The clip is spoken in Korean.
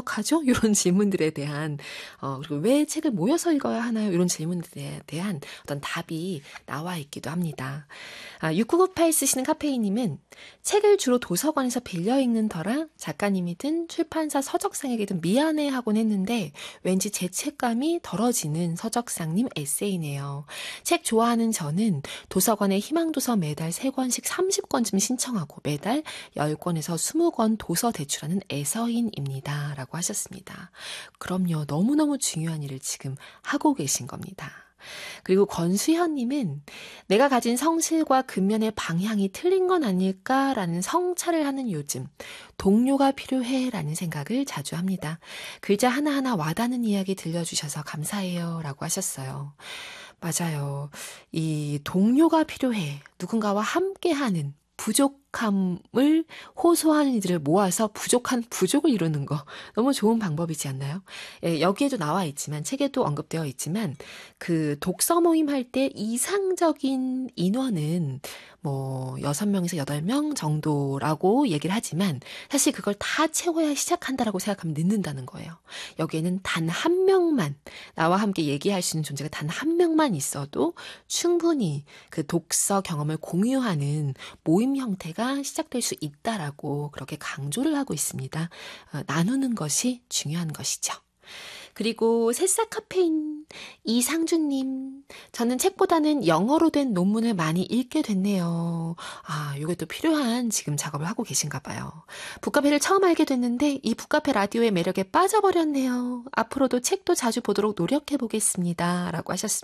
어떡하죠? 이런 질문들에 대한 그리고 왜 책을 모여서 읽어야 하나요? 이런 질문들에 대한 어떤 답이 나와 있기도 합니다. 6998 쓰시는 카페이님은 책을 주로 도서관에서 빌려 읽는 터라 작가님이든 출판사 서적상에게든 미안해하곤 했는데 왠지 죄책감이 덜어지는 서적상님 에세이네요. 책 좋아하는 저는 도서관에 희망도서 매달 3권씩 30권쯤 신청하고 매달 10권에서 20권 도서 대출하는 애서인입니다. 라고 하셨습니다. 그럼요. 너무너무 중요한 일을 지금 하고 계신 겁니다. 그리고 권수현님은 내가 가진 성실과 근면의 방향이 틀린 건 아닐까라는 성찰을 하는 요즘 동료가 필요해라는 생각을 자주 합니다. 글자 하나하나 와닿는 이야기 들려주셔서 감사해요 라고 하셨어요. 맞아요. 이 동료가 필요해. 누군가와 함께하는 부족함을 호소하는 이들을 모아서 부족한 부족을 이루는 거 너무 좋은 방법이지 않나요? 예, 여기에도 나와 있지만 책에도 언급되어 있지만 그 독서 모임 할 때 이상적인 인원은 뭐 6명에서 8명 정도라고 얘기를 하지만 사실 그걸 다 채워야 시작한다라고 생각하면 늦는다는 거예요. 여기에는 단 한 명만 나와 함께 얘기할 수 있는 존재가 단 한 명만 있어도 충분히 그 독서 경험을 공유하는 모임 형태가 시작될 수 있다라고 그렇게 강조를 하고 있습니다. 나누는 것이 중요한 것이죠. 그리고 새싹 카페인 이상준님, 저는 책보다는 영어로 된 논문을 많이 읽게 됐네요. 이게 또 필요한 지금 작업을 하고 계신가 봐요. 북카페를 처음 알게 됐는데 이 북카페 라디오의 매력에 빠져버렸네요. 앞으로도 책도 자주 보도록 노력해 보겠습니다. 라고 하셨습니다.